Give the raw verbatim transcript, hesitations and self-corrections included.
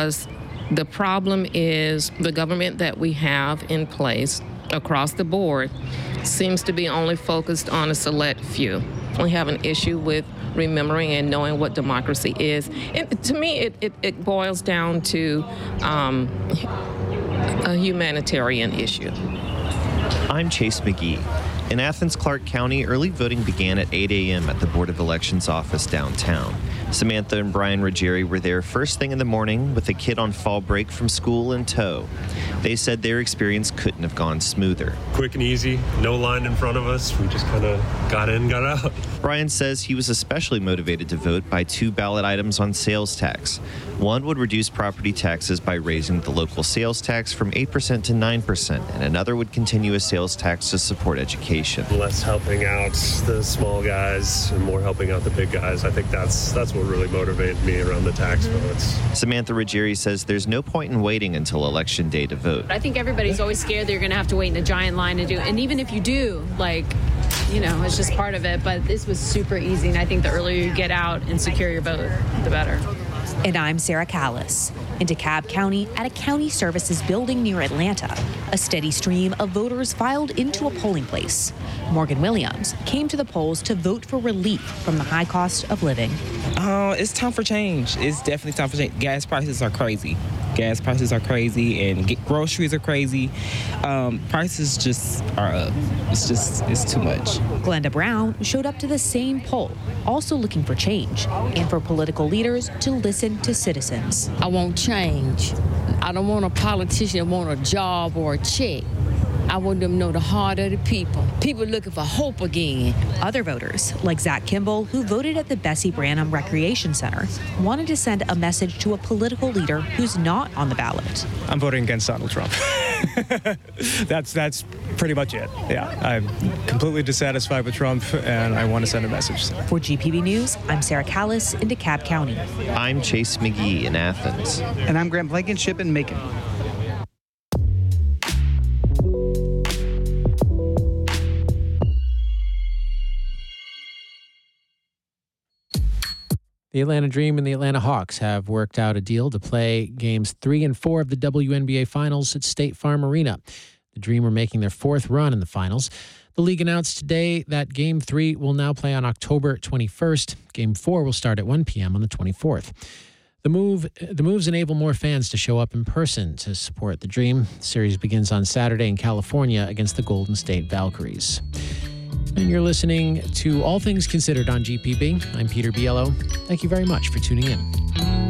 because the problem is the government that we have in place across the board seems to be only focused on a select few. We have an issue with remembering and knowing what democracy is. And to me, it, it, it boils down to um, a humanitarian issue. I'm Chase McGee. In Athens, Clarke County, early voting began at eight a.m. at the Board of Elections office downtown. Samantha and Brian Ruggieri were there first thing in the morning with a kid on fall break from school in tow. They said their experience couldn't have gone smoother. Quick and easy, no line in front of us. We just kind of got in, got out. Brian says he was especially motivated to vote by two ballot items on sales tax. One would reduce property taxes by raising the local sales tax from eight percent to nine percent, and another would continue a sales tax to support education. Less helping out the small guys and more helping out the big guys. I think that's that's what really motivated me around the tax votes. Samantha Ruggieri says there's no point in waiting until Election Day to vote. I think everybody's always scared they're going to have to wait in a giant line to do it. And even if you do, like, you know, it's just part of it. But this was super easy. And I think the earlier you get out and secure your vote, the better. And I'm Sarah Callis. In DeKalb County, at a county services building near Atlanta, a steady stream of voters filed into a polling place. Morgan Williams came to the polls to vote for relief from the high cost of living. Uh, it's time for change. It's definitely time for change. Gas prices are crazy. Gas prices are crazy, and get, groceries are crazy. Um, prices just are up. It's just, it's too much. Glenda Brown showed up to the same poll, also looking for change, and for political leaders to listen to citizens. I want change. I don't want a politician that want a job or a check. I want them to know the heart of the people. People looking for hope again. Other voters, like Zach Kimball, who voted at the Bessie Branham Recreation Center, wanted to send a message to a political leader who's not on the ballot. I'm voting against Donald Trump. that's that's pretty much it. Yeah, I'm completely dissatisfied with Trump, and I want to send a message. For G P B News, I'm Sarah Callis in DeKalb County. I'm Chase McGee in Athens. And I'm Grant Blankenship in Macon. The Atlanta Dream and the Atlanta Hawks have worked out a deal to play games three and four of the W N B A Finals at State Farm Arena. The Dream are making their fourth run in the finals. The league announced today that Game three will now play on October twenty-first. Game four will start at one p.m. on the twenty-fourth. The move, the moves enable more fans to show up in person to support the Dream. The series begins on Saturday in California against the Golden State Valkyries. And you're listening to All Things Considered on G P B. I'm Peter Biello. Thank you very much for tuning in.